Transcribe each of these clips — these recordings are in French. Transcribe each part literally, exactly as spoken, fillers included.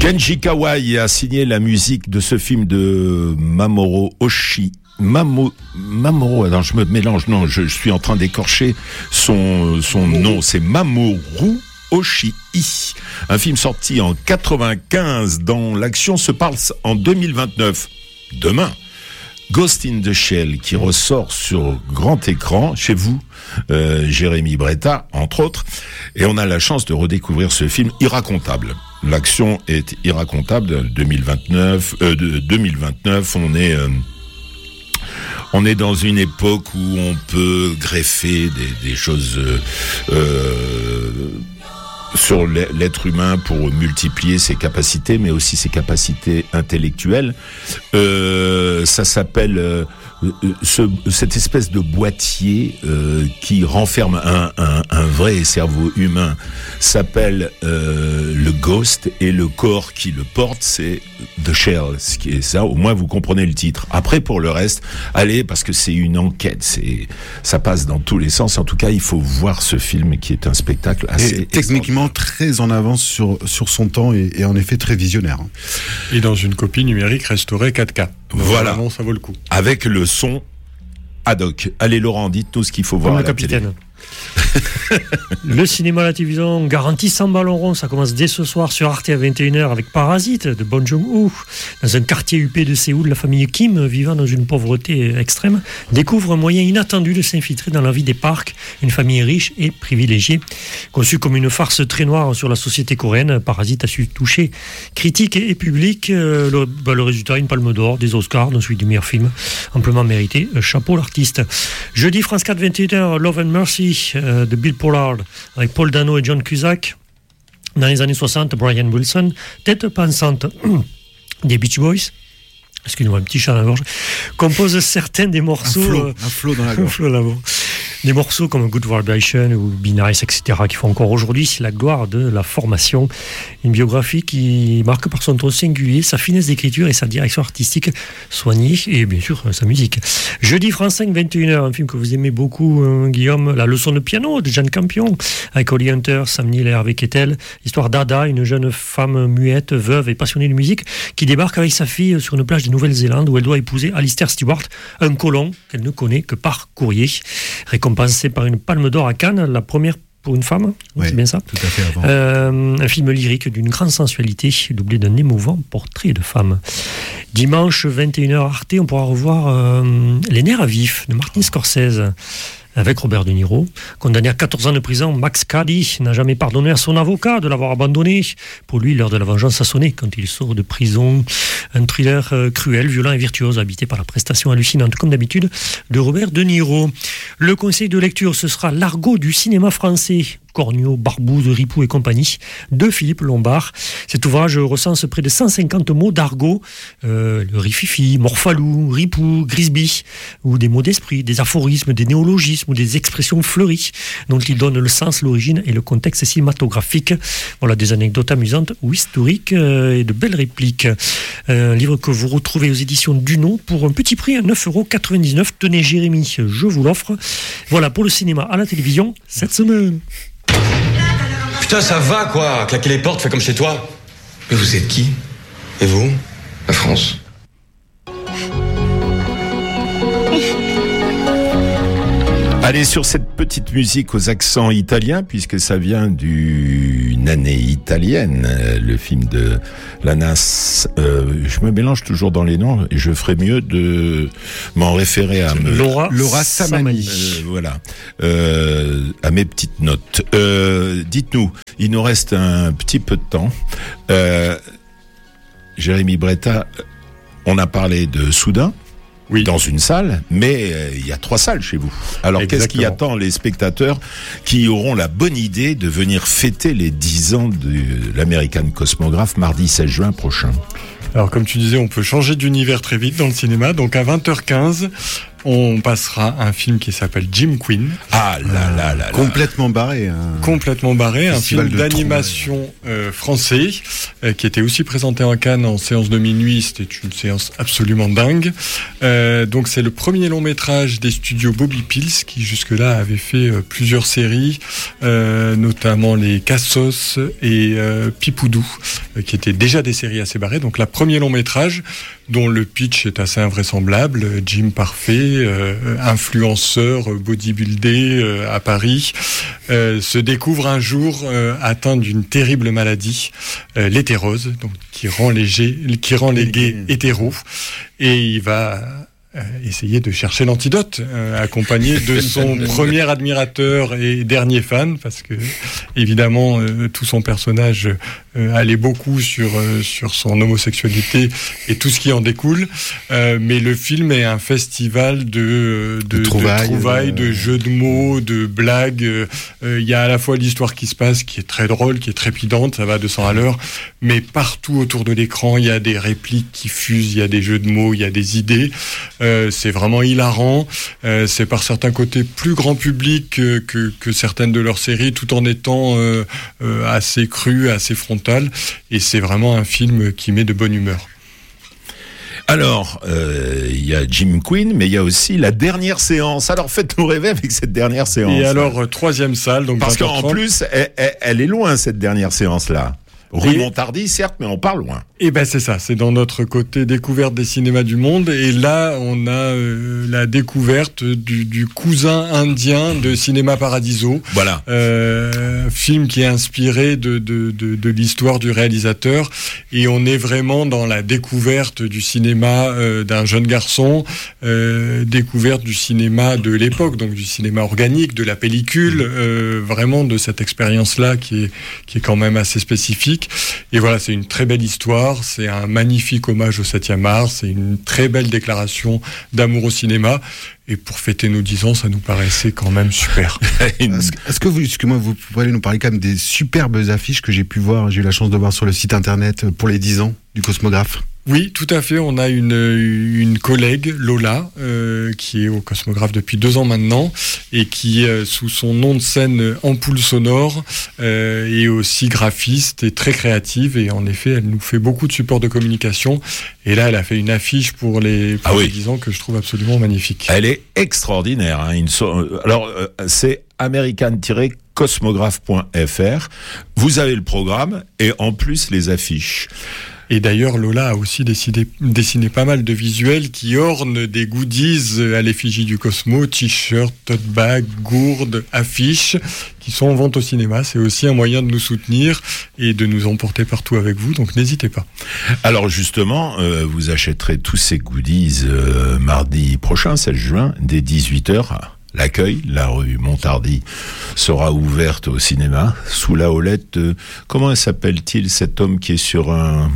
Kenji Kawai a signé la musique de ce film de Mamoru Oshii. Mamo, Mamoru, alors je me mélange, non, je, je suis en train d'écorcher son, son nom, c'est Mamoru Oshii. Un film sorti en quatre-vingt-quinze dont l'action se passe en deux mille vingt-neuf. Demain. Ghost in the Shell qui ressort sur grand écran chez vous, euh, Jérémy Bretta, entre autres. Et on a la chance de redécouvrir ce film irracontable. L'action est irracontable. deux mille vingt-neuf, euh, de deux mille vingt-neuf, on est... Euh, On est dans une époque où on peut greffer des, des choses euh, euh, sur l'être humain pour multiplier ses capacités, mais aussi ses capacités intellectuelles. Euh, ça s'appelle euh, ce, cette espèce de boîtier euh, qui renferme un, un, un vrai cerveau humain s'appelle euh, le Ghost, et le corps qui le porte, c'est The Shell. Ce qui est ça, au moins vous comprenez le titre. Après, pour le reste, allez, parce que c'est une enquête, c'est ça passe dans tous les sens. En tout cas, il faut voir ce film qui est un spectacle assez et techniquement très en avance sur sur son temps et, et en effet très visionnaire. Et dans une copie numérique restaurée quatre K. Donc voilà, vraiment, ça vaut le coup. Avec le son ad hoc. Allez Laurent, dites-nous ce qu'il faut voir. Comme à le la capitaine. télé. Le cinéma, la télévision garantie sans ballon rond. Ça commence dès ce soir sur Arte à vingt et une heures avec Parasite de Bong Joon-ho. Dans un quartier huppé de Séoul, la famille Kim, vivant dans une pauvreté extrême, découvre un moyen inattendu de s'infiltrer dans la vie des parcs. Une famille riche et privilégiée. Conçue comme une farce très noire sur la société coréenne, Parasite a su toucher critiques et public. Euh, le, bah, le résultat, une palme d'or, des Oscars, dont celui du meilleur film, amplement mérité. Chapeau l'artiste. Jeudi, France quatre, vingt et une heures, Love and Mercy euh, de Bill Pollard avec Paul Dano et John Cusack. Dans les années soixante, Brian Wilson, tête pensante des Beach Boys, excusez-moi, un petit chat à la gorge, compose certains des morceaux. Un flot, euh, un flot dans la gorge. un flot dans la gorge. Des morceaux comme Good Vibration ou Be Nice, et cetera, qui font encore aujourd'hui la gloire de la formation. Une biographie qui marque par son ton singulier, sa finesse d'écriture et sa direction artistique soignée, et bien sûr sa musique. Jeudi, France cinq, vingt et une heures, un film que vous aimez beaucoup, hein, Guillaume, La leçon de piano de Jane Campion, avec Holly Hunter, Sam Neill et Hervé Kettel. L'histoire d'Ada, une jeune femme muette, veuve et passionnée de musique, qui débarque avec sa fille sur une plage de Nouvelle-Zélande où elle doit épouser Alistair Stewart, un colon qu'elle ne connaît que par courrier. Récompensé par une palme d'or à Cannes, la première pour une femme, ouais, c'est bien ça, tout à fait avant. Euh, un film lyrique d'une grande sensualité, doublé d'un émouvant portrait de femme. Dimanche, vingt et une heures, Arte, on pourra revoir euh, Les nerfs à vif de Martin Scorsese, avec Robert De Niro. Condamné à quatorze ans de prison, Max Cady n'a jamais pardonné à son avocat de l'avoir abandonné. Pour lui, l'heure de la vengeance a sonné quand il sort de prison. Un thriller euh, cruel, violent et virtuose, habité par la prestation hallucinante, comme d'habitude, de Robert De Niro. Le conseil de lecture, ce sera L'argot du cinéma français, Cornio, Barbouze, Ripoux et compagnie, de Philippe Lombard. Cet ouvrage recense près de cent cinquante mots d'argot, euh, le rififi, morphalou, ripou, grisby, ou des mots d'esprit, des aphorismes, des néologismes ou des expressions fleuries, dont il donne le sens, l'origine et le contexte cinématographique. Voilà, des anecdotes amusantes ou historiques euh, et de belles répliques. Euh, un livre que vous retrouvez aux éditions Duno pour un petit prix à neuf euros quatre-vingt-dix-neuf. Tenez Jérémy, je vous l'offre. Voilà pour le cinéma à la télévision cette semaine. Putain, ça va quoi, claquer les portes, fais comme chez toi. Mais vous êtes qui? Et vous? La France. Allez, sur cette petite musique aux accents italiens, puisque ça vient d'une année italienne, le film de Lana, euh, je me mélange toujours dans les noms, et je ferais mieux de m'en référer à me, Laura, Laura Samani. euh, voilà, euh, à mes petites notes. Euh, dites-nous, il nous reste un petit peu de temps. Euh, Jérémy Bretta, on a parlé de Soudain. Oui. Dans une salle, mais euh, il y a trois salles chez vous. Alors Exactement. Qu'est-ce qui attend les spectateurs qui auront la bonne idée de venir fêter les dix ans de l'American Cosmographe mardi seize juin prochain? Alors comme tu disais, on peut changer d'univers très vite dans le cinéma. Donc à vingt heures quinze, on passera un film qui s'appelle Jim Queen. Ah là là là là. Complètement barré. Hein. Complètement barré, un Festival film de d'animation euh, français euh, qui était aussi présenté en Cannes en séance de minuit. C'était une séance absolument dingue. Euh, donc c'est le premier long métrage des studios Bobby Pills qui jusque-là avait fait euh, plusieurs séries, euh, notamment les Cassos et euh, Pipoudou, euh, qui étaient déjà des séries assez barrées. Donc la premier long métrage dont le pitch est assez invraisemblable. Jim parfait, euh, influenceur, bodybuildé euh, à Paris, euh, se découvre un jour euh, atteint d'une terrible maladie, euh, l'hétérose, donc qui rend les, gay, qui rend les gays hétéros, et il va euh, essayer de chercher l'antidote, euh, accompagné de son premier admirateur et dernier fan, parce que évidemment euh, tout son personnage euh, allait beaucoup sur euh, sur son homosexualité et tout ce qui en découle. Euh, mais le film est un festival de de, de trouvailles, de, trouvailles, euh... de jeux de mots, de blagues. Il euh, y a à la fois l'histoire qui se passe, qui est très drôle, qui est trépidante, ça va à deux cents à l'heure, mais partout autour de l'écran, il y a des répliques qui fusent, il y a des jeux de mots, il y a des idées. Euh, c'est vraiment hilarant. Euh, c'est par certains côtés plus grand public que, que, que certaines de leurs séries, tout en étant euh, euh, assez cru, assez frontal. Et c'est vraiment un film qui met de bonne humeur. Alors, il euh, y a Jim Queen, mais il y a aussi la dernière séance. Alors, faites-nous rêver avec cette dernière séance. Et alors, euh, troisième salle. Donc Parce qu'en plus, elle, elle, elle est loin, cette dernière séance-là. Rue Montardi, certes, mais on part loin. Et ben c'est ça, c'est dans notre côté découverte des cinémas du monde. Et là, on a euh, la découverte du, du cousin indien de Cinéma Paradiso. Voilà. Euh, film qui est inspiré de, de, de, de l'histoire du réalisateur. Et on est vraiment dans la découverte du cinéma euh, d'un jeune garçon, euh, découverte du cinéma de l'époque, donc du cinéma organique, de la pellicule, euh, vraiment de cette expérience-là qui est, qui est quand même assez spécifique. Et voilà, c'est une très belle histoire, c'est un magnifique hommage au septième art, c'est une très belle déclaration d'amour au cinéma. Et pour fêter nos dix ans, ça nous paraissait quand même super. Est-ce, est-ce que vous, excusez-moi, vous pouvez nous parler quand même des superbes affiches que j'ai pu voir, j'ai eu la chance de voir sur le site internet pour les dix ans du Cosmographe? Oui, tout à fait. On a une, une collègue, Lola, euh, qui est au Cosmographe depuis deux ans maintenant, et qui, euh, sous son nom de scène Ampoule Sonore, euh, est aussi graphiste et très créative. Et en effet, elle nous fait beaucoup de support de communication. Et là, elle a fait une affiche pour les, pour ah les oui. dix ans que je trouve absolument magnifique. Elle est extraordinaire. Hein. Une so- Alors, euh, c'est american tiret cosmographe point f r. Vous avez le programme et en plus les affiches. Et d'ailleurs, Lola a aussi décidé, dessiné pas mal de visuels qui ornent des goodies à l'effigie du Cosmo, t-shirts, tote bag, gourdes, affiches, qui sont en vente au cinéma. C'est aussi un moyen de nous soutenir et de nous emporter partout avec vous, donc n'hésitez pas. Alors justement, euh, vous achèterez tous ces goodies euh, mardi prochain, seize juin, dès dix-huit heures. L'accueil, la rue Montardi, sera ouverte au cinéma, sous la houlette de... Comment s'appelle-t-il, cet homme qui est sur un...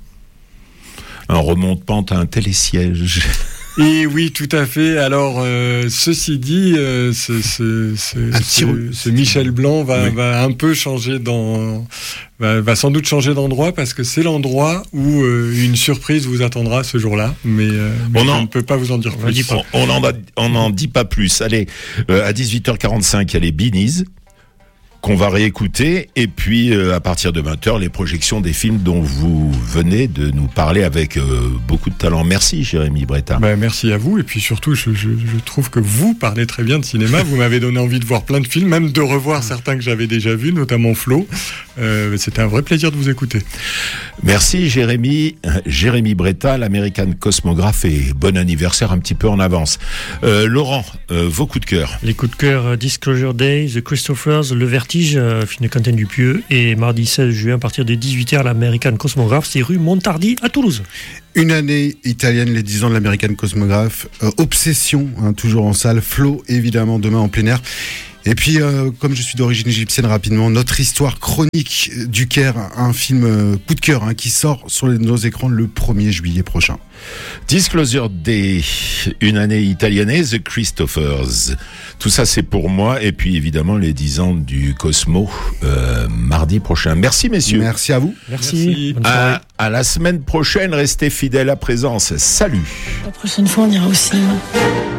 un remonte-pente à un télésiège? Et oui, tout à fait. Alors, euh, ceci dit, euh, ce, ce, ce, ce, ce Michel Blanc va, oui. va un peu changer dans... Va, va sans doute changer d'endroit parce que c'est l'endroit où euh, une surprise vous attendra ce jour-là. Mais, euh, mais on ne peut pas vous en dire plus. On n'en on en dit pas plus. Allez, euh, à dix-huit heures quarante-cinq, il y a les Beanies qu'on va réécouter, et puis euh, à partir de vingt heures, les projections des films dont vous venez de nous parler avec euh, beaucoup de talent. Merci Jérémy Bretta. Ben, merci à vous, et puis surtout je, je, je trouve que vous parlez très bien de cinéma, vous m'avez donné envie de voir plein de films, même de revoir certains que j'avais déjà vus, notamment Flo. Euh, c'était un vrai plaisir de vous écouter. Merci Jérémy, Jérémy Bretta, l'American Cosmographe, et bon anniversaire un petit peu en avance. Euh, Laurent, euh, vos coups de cœur. Les coups de cœur, Disclosure Day, The Christophers, Le Vertige, film de Quentin Dupieux, et mardi seize juin à partir de dix-huit heures, l'American Cosmographe, c'est rue Montardi à Toulouse. Une année italienne, les dix ans de l'American Cosmographe, euh, Obsession, hein, toujours en salle, Flo évidemment demain en plein air. Et puis, euh, comme je suis d'origine égyptienne, rapidement, Notre histoire chronique du Caire, un film euh, coup de cœur hein, qui sort sur les, nos écrans le premier juillet prochain. Disclosure Day, une année italienne, The Christophers. Tout ça, c'est pour moi. Et puis, évidemment, les dix ans du Cosmo, euh, mardi prochain. Merci, messieurs. Merci à vous. Merci. Merci. À, à la semaine prochaine, restez fidèles à Présence. Salut. La prochaine fois, on ira au cinéma.